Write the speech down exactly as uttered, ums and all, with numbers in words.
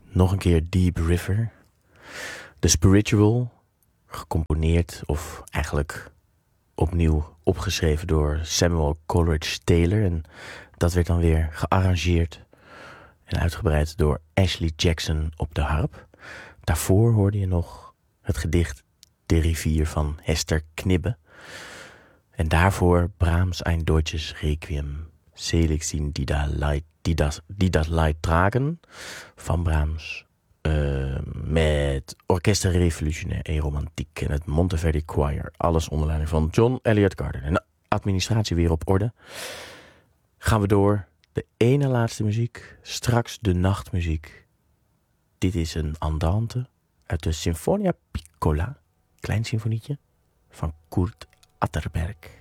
Nog een keer Deep River. The Spiritual, gecomponeerd of eigenlijk opnieuw opgeschreven door Samuel Coleridge Taylor. En dat werd dan weer gearrangeerd en uitgebreid door Ashley Jackson op de harp. Daarvoor hoorde je nog het gedicht De Rivier van Hester Knibbe. En daarvoor Brahms Ein Deutsches Requiem, Selig sind die da Leid, die das, die das Leid tragen, van Brahms. Uh, met Orchestre Revolutionaire et Romantique en het Monteverdi Choir. Alles onder leiding van John Elliott Gardiner. En de administratie weer op orde. Gaan we door. De ene laatste muziek. Straks de nachtmuziek. Dit is een andante uit de Sinfonia Piccola. Klein symfonietje van Kurt Atterberg.